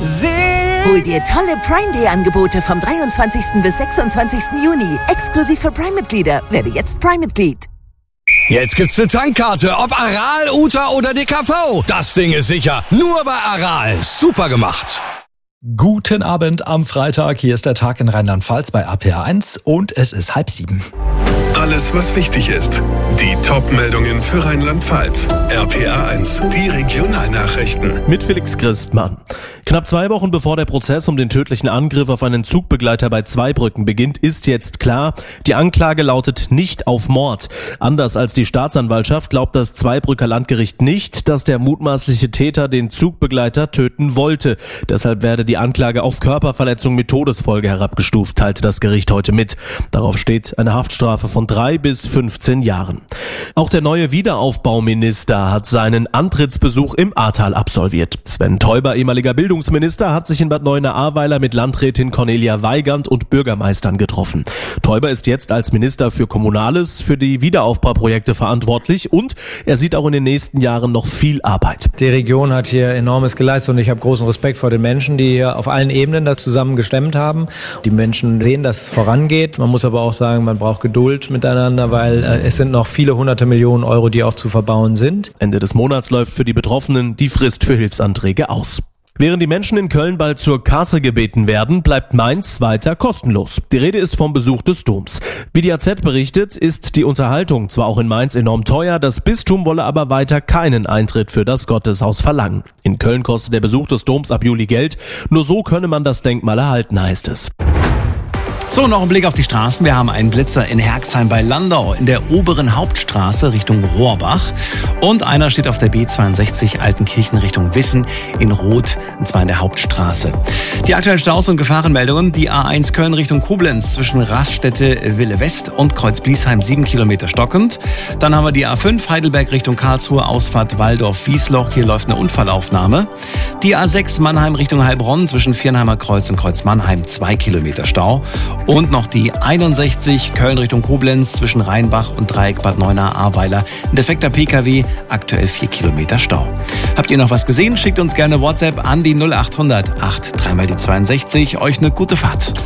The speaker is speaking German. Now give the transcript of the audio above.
Hol dir tolle Prime Day Angebote vom 23. bis 26. Juni. Exklusiv für Prime-Mitglieder. Werde jetzt Prime-Mitglied. Jetzt gibt's eine Tankkarte, ob Aral, Uta oder DKV. Das Ding ist sicher. Nur bei Aral. Super gemacht. Guten Abend am Freitag. Hier ist der Tag in Rheinland-Pfalz bei RPA1 und es ist 6:30. Alles, was wichtig ist. Die Top-Meldungen für Rheinland-Pfalz. RPA1, die Regionalnachrichten. Mit Felix Christmann. Knapp 2 Wochen bevor der Prozess um den tödlichen Angriff auf einen Zugbegleiter bei Zweibrücken beginnt, ist jetzt klar, die Anklage lautet nicht auf Mord. Anders als die Staatsanwaltschaft glaubt das Zweibrücker Landgericht nicht, dass der mutmaßliche Täter den Zugbegleiter töten wollte. Deshalb werde die Anklage auf Körperverletzung mit Todesfolge herabgestuft, teilte das Gericht heute mit. Darauf steht eine Haftstrafe von 3 bis 15 Jahren. Auch der neue Wiederaufbauminister hat seinen Antrittsbesuch im Ahrtal absolviert. Sven Teuber, ehemaliger Bildungsminister, hat sich in Bad Neuenahr-Ahrweiler mit Landrätin Cornelia Weigand und Bürgermeistern getroffen. Teuber ist jetzt als Minister für Kommunales für die Wiederaufbauprojekte verantwortlich und er sieht auch in den nächsten Jahren noch viel Arbeit. Die Region hat hier Enormes geleistet und ich habe großen Respekt vor den Menschen, die hier auf allen Ebenen das zusammen gestemmt haben. Die Menschen sehen, dass es vorangeht. Man muss aber auch sagen, man braucht Geduld miteinander, weil es sind noch viele hunderte Millionen Euro, die auch zu verbauen sind. Ende des Monats läuft für die Betroffenen die Frist für Hilfsanträge aus. Während die Menschen in Köln bald zur Kasse gebeten werden, bleibt Mainz weiter kostenlos. Die Rede ist vom Besuch des Doms. Wie die AZ berichtet, ist die Unterhaltung zwar auch in Mainz enorm teuer, das Bistum wolle aber weiter keinen Eintritt für das Gotteshaus verlangen. In Köln kostet der Besuch des Doms ab Juli Geld. Nur so könne man das Denkmal erhalten, heißt es. So, noch ein Blick auf die Straßen. Wir haben einen Blitzer in Herxheim bei Landau in der oberen Hauptstraße Richtung Rohrbach. Und einer steht auf der B62 Altenkirchen Richtung Wissen in Rot, und zwar in der Hauptstraße. Die aktuellen Staus und Gefahrenmeldungen. Die A1 Köln Richtung Koblenz zwischen Raststätte Wille West und Kreuz Bliesheim 7 Kilometer stockend. Dann haben wir die A5 Heidelberg Richtung Karlsruhe, Ausfahrt Waldorf-Wiesloch. Hier läuft eine Unfallaufnahme. Die A6 Mannheim Richtung Heilbronn zwischen Viernheimer Kreuz und Kreuz Mannheim 2 Kilometer Stau. Und noch die 61 Köln Richtung Koblenz zwischen Rheinbach und Dreieck Bad Neuenahr-Ahrweiler. Ein defekter PKW, aktuell 4 Kilometer Stau. Habt ihr noch was gesehen? Schickt uns gerne WhatsApp an die 0800 8 3 mal die 62. Euch eine gute Fahrt.